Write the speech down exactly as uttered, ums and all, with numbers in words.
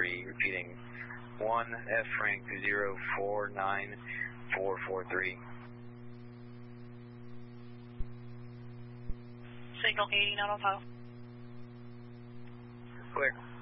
three, repeating one F Frank zero four nine four four three. Signal eighty, not on file. Clear.